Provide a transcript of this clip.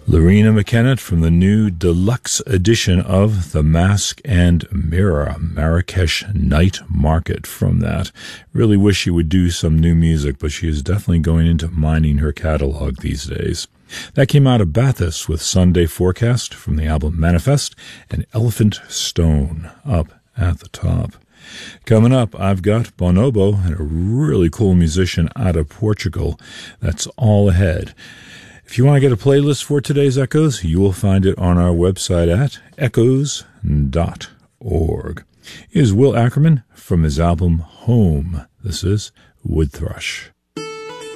Lorena McKennitt from the new deluxe edition of The Mask and Mirror, Marrakesh Night Market from that. Really wish she would do some new music, but she is definitely going into mining her catalog these days. That came out of Bathurst with Sunday Forecast from the album Manifest, and Elephant Stone up at the top. Coming up, I've got Bonobo and a really cool musician out of Portugal. That's all ahead. If you want to get a playlist for today's Echoes, you will find it on our website at echoes.org. Here's Will Ackerman from his album Home. This is Wood Thrush.